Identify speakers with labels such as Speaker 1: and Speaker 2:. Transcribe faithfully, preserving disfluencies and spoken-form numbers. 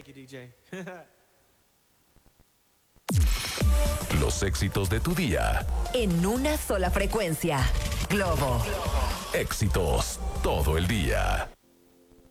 Speaker 1: Thank you, D J.
Speaker 2: Los éxitos de tu día.
Speaker 3: En una sola frecuencia. Globo.
Speaker 2: Éxitos todo el día.